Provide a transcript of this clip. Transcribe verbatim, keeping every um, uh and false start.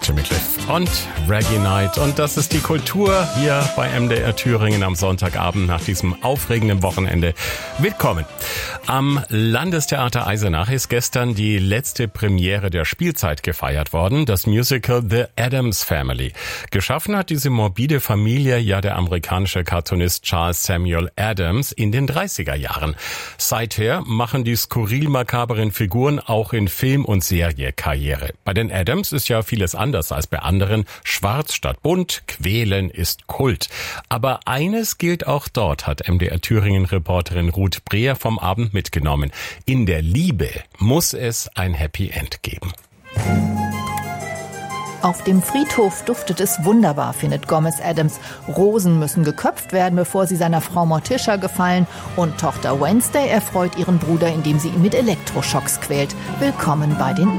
Jimmy Cliff und Reggae Night. Und das ist die Kultur hier bei M D R Thüringen am Sonntagabend nach diesem aufregenden Wochenende. Willkommen. Am Landestheater Eisenach ist gestern die letzte Premiere der Spielzeit gefeiert worden, das Musical The Addams Family. Geschaffen hat diese morbide Familie ja der amerikanische Cartoonist Charles Samuel Addams in den dreißiger Jahren. Seither machen die skurril makaberen Figuren auch in Film und Serie Karriere. Bei den Addams ist ja vieles anders als bei anderen. Schwarz statt bunt, Quälen ist Kult. Aber eines gilt auch dort, hat M D R Thüringen-Reporterin Ruth Breher vom Abend mitgenommen. In der Liebe muss es ein Happy End geben. Auf dem Friedhof duftet es wunderbar, findet Gomez Addams. Rosen müssen geköpft werden, bevor sie seiner Frau Morticia gefallen. Und Tochter Wednesday erfreut ihren Bruder, indem sie ihn mit Elektroschocks quält. Willkommen bei den